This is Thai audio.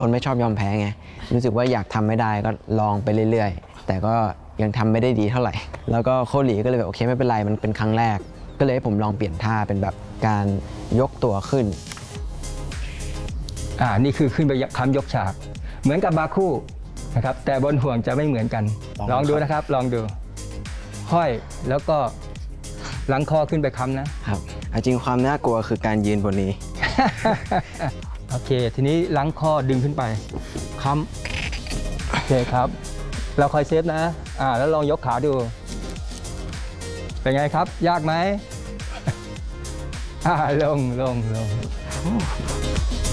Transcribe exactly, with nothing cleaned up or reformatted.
คนไม่ชอบยอมแพ้ไงรู้สึกว่าอยากทำไม่ได้ก็ลองไปเรื่อยๆแต่ก็ยังทำไม่ได้ดีเท่าไหร่แล้วก็โค้ชหลีก็เลยแบบโอเคไม่เป็นไรมันเป็นครั้งแรกก็เลยให้ผมลองเปลี่ยนท่าเป็นแบบการยกตัวขึ้นอ่านี่คือขึ้นไปคำยกฉากเหมือนกับบาคู่นะครับแต่บนห่วงจะไม่เหมือนกันลอง, ลองดูนะครับลองดูห้อยแล้วก็หลังคอขึ้นไปค้ำนะครับจริงความน่ากลัวคือการยืนบนนี้โอเคทีนี้หลังคอดึงขึ้นไปค้ำโอเคครับเราคอยเซฟนะอ่าแล้วลองยกขาดูเป็นไงครับยากไหมอ่าลงลงลง